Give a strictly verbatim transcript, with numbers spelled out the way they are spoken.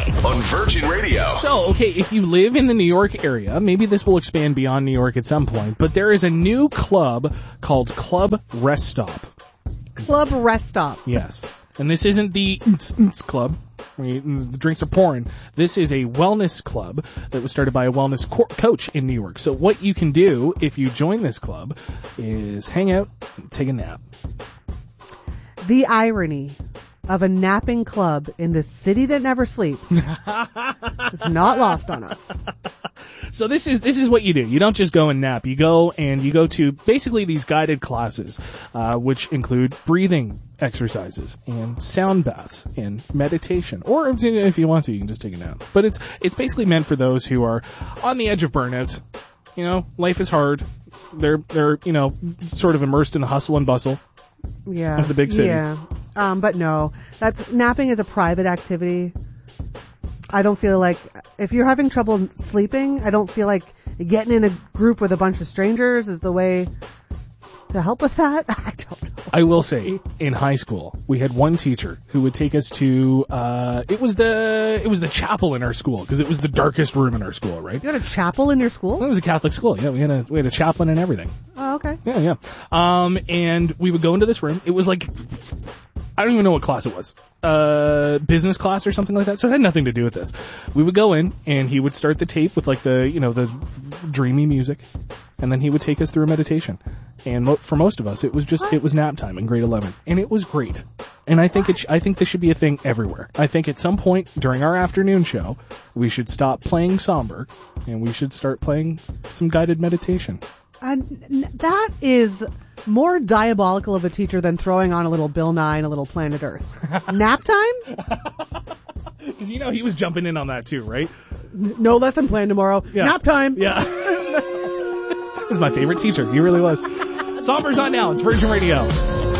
on Virgin Radio. So, okay, if you live in the New York area, maybe this will expand beyond New York at some point, but there is a new club called Club Rest Stop. Club Rest Stop. Yes. And this isn't the club where you, the drinks are pouring. This is a wellness club that was started by a wellness co- coach in New York. So what you can do if you join this club is hang out and take a nap. The irony of a napping club in the city that never sleeps is not lost on us. So this is this is what you do. You don't just go and nap. You go and you go to basically these guided classes, uh, which include breathing exercises and sound baths and meditation. Or if you want to, you can just take a nap. But it's it's basically meant for those who are on the edge of burnout. You know, life is hard. They're they're you know sort of immersed in the hustle and bustle. Yeah. Of the big city. Yeah. Um, but no, that's napping is a private activity. I don't feel like if you're having trouble sleeping, I don't feel like getting in a group with a bunch of strangers is the way to help with that. I don't know. I will say, in high school, we had one teacher who would take us to, uh, it was the, it was the chapel in our school, because it was the darkest room in our school, right? You had a chapel in your school? Well, it was a Catholic school, yeah. We had a, we had a chaplain and everything. Oh, okay. Yeah, yeah. Um, and we would go into this room. It was like, I don't even know what class it was. Uh, business class or something like that. So it had nothing to do with this. We would go in and he would start the tape with like the, you know, the dreamy music. And then he would take us through a meditation. And mo- for most of us, it was just, what? it was nap time in grade eleven. And it was great. And I think it, sh- I think this should be a thing everywhere. I think at some point during our afternoon show, we should stop playing Somberg and we should start playing some guided meditation. And that is more diabolical of a teacher than throwing on a little Bill Nye and a little Planet Earth. Nap time? Because you know he was jumping in on that too, right? No lesson plan tomorrow. Yeah. Nap time. Yeah. He was my favorite teacher. He really was. Somber's on now. It's Virgin Radio.